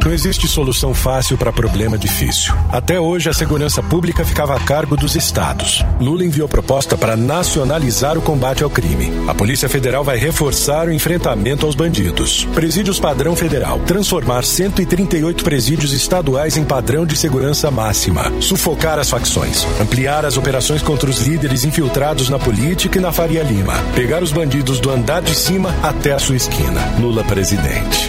Não existe solução fácil para problema difícil. Até hoje, a segurança pública ficava a cargo dos estados. Lula enviou proposta para nacionalizar o combate ao crime. A Polícia Federal vai reforçar o enfrentamento aos bandidos. Presídios padrão federal. Transformar 138 presídios estaduais em padrão de segurança máxima. Sufocar as facções. Ampliar as operações contra os líderes infiltrados na política e na Faria Lima. Pegar os bandidos do andar de cima até a sua esquina. Lula presidente.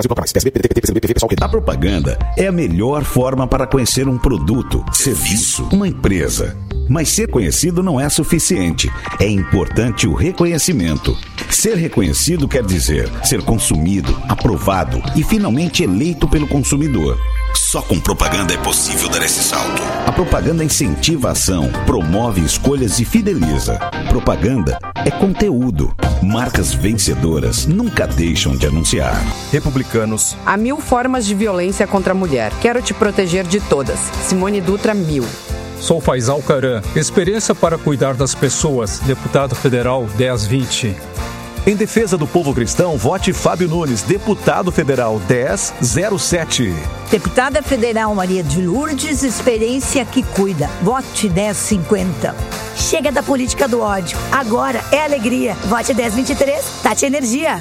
A propaganda é a melhor forma para conhecer um produto, serviço, uma empresa. Mas ser conhecido não é suficiente. É importante o reconhecimento. Ser reconhecido quer dizer ser consumido, aprovado e finalmente eleito pelo consumidor. Só com propaganda é possível dar esse salto. A propaganda incentiva a ação, promove escolhas e fideliza. Propaganda é conteúdo. Marcas vencedoras nunca deixam de anunciar. Republicanos. Há 1000 formas de violência contra a mulher. Quero te proteger de todas. Simone Dutra, 1000. Sou Faisal Caran. Experiência para cuidar das pessoas. Deputado Federal 1020. Em defesa do povo cristão, vote Fábio Nunes, deputado federal 1007. Deputada federal Maria de Lourdes, experiência que cuida. Vote 1050. Chega da política do ódio. Agora é alegria. Vote 1023. Tati Energia.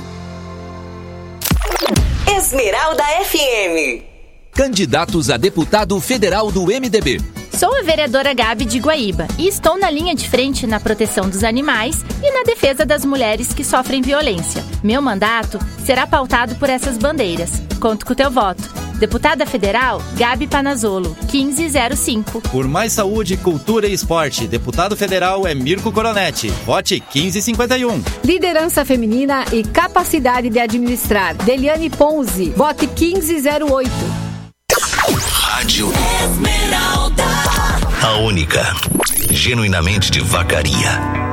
Esmeralda FM. Candidatos a deputado federal do MDB. Sou a vereadora Gabi de Guaíba e estou na linha de frente na proteção dos animais e na defesa das mulheres que sofrem violência. Meu mandato será pautado por essas bandeiras. Conto com o teu voto. Deputada Federal, Gabi Panazzolo, 1505. Por mais saúde, cultura e esporte, deputado federal é Mirko Coronetti. Vote 1551. Liderança feminina e capacidade de administrar, Deliane Ponzi. Vote 1508. Rádio Esmeralda. A única, genuinamente de Vacaria.